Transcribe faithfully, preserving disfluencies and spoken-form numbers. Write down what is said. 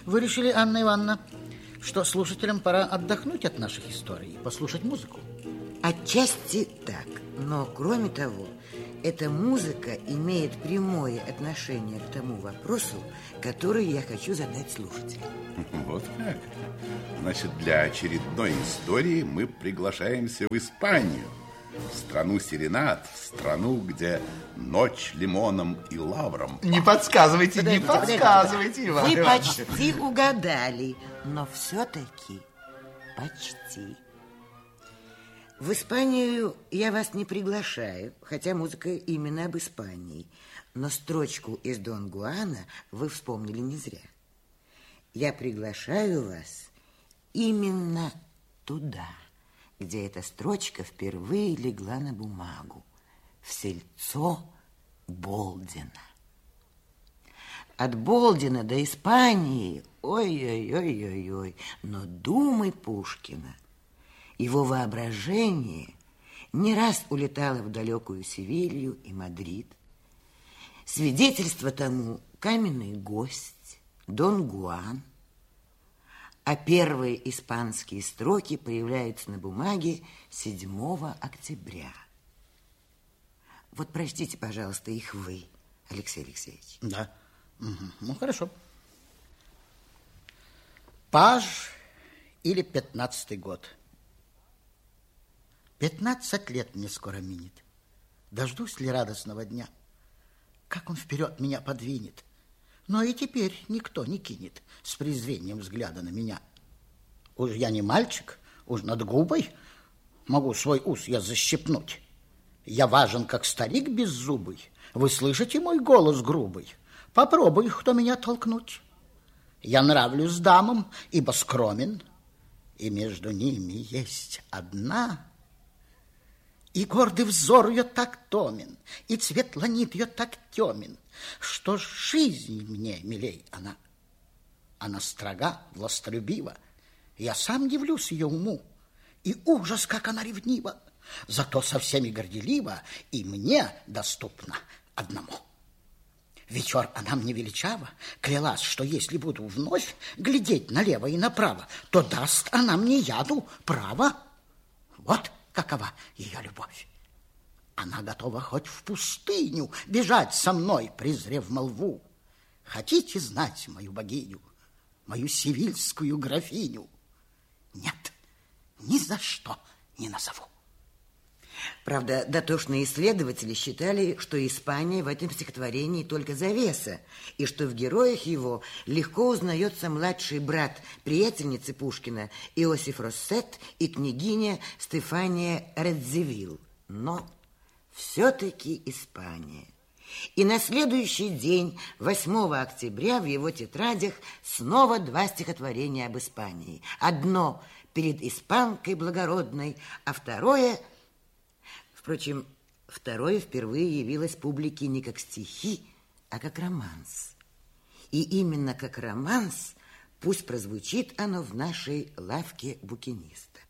Вы решили, Анна Ивановна, что слушателям пора отдохнуть от наших историй и послушать музыку? Отчасти так, но кроме того, эта музыка имеет прямое отношение к тому вопросу, который я хочу задать слушателям. Вот как? Значит, для очередной истории мы приглашаемся в Испанию, в страну серенад, в страну, где ночь лимоном и лавром. Не подсказывайте, Подождите, не подсказывайте, Иван Вы Иванович. почти угадали, но все-таки почти. В Испанию я вас не приглашаю, хотя музыка именно об Испании. Но строчку из Дон Гуана вы вспомнили не зря. Я приглашаю вас именно туда, где эта строчка впервые легла на бумагу, в сельцо Болдина. От Болдина до Испании, ой-ой-ой-ой-ой, но думы Пушкина, его воображение не раз улетало в далекую Севилью и Мадрид. Свидетельство тому каменный гость, Дон Гуан, а первые испанские строки появляются на бумаге седьмого октября. Вот прочтите, пожалуйста, их вы, Алексей Алексеевич. Да. Угу. Ну, хорошо. Паж или пятнадцатый год. Пятнадцать лет мне скоро минет. Дождусь ли радостного дня? Как он вперед меня подвинет. Но и теперь никто не кинет с презрением взгляда на меня. Уж я не мальчик, уж над губой могу свой ус я защипнуть. Я важен, как старик беззубый. Вы слышите мой голос грубый? Попробуй, кто меня толкнуть. Я нравлюсь дамам, ибо скромен, и между ними есть одна. И гордый взор ее так томен, и цвет ланит ее так темен, что жизнь мне милей она. Она строга, властолюбива, я сам дивлюсь ее уму, и ужас, как она ревнива, зато со всеми горделива и мне доступна одному. Вечер она мне величава, клялась, что если буду вновь глядеть налево и направо, то даст она мне яду право. Вот какова ее любовь. Она готова хоть в пустыню бежать со мной, презрев молву. Хотите знать мою богиню, мою севильскую графиню? Нет, ни за что не назову. Правда, дотошные исследователи считали, что Испания в этом стихотворении только завеса, и что в героях его легко узнается младший брат приятельницы Пушкина Иосиф Россет и княгиня Стефания Радзивилл. Но все-таки Испания. И на следующий день, восьмого октября, в его тетрадях снова два стихотворения об Испании. Одно перед испанкой благородной, а второе... Впрочем, второе впервые явилось публике не как стихи, а как романс. И именно как романс пусть прозвучит оно в нашей лавке букиниста.